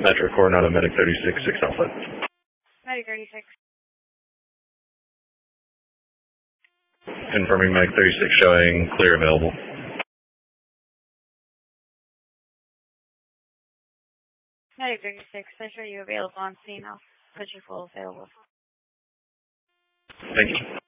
Metro Coronado Medic 36, 6 Alpha. Medic 36. Confirming Medic 36 showing clear available. Medic 36, I show you available on scene. I'll put you full available. Thank you.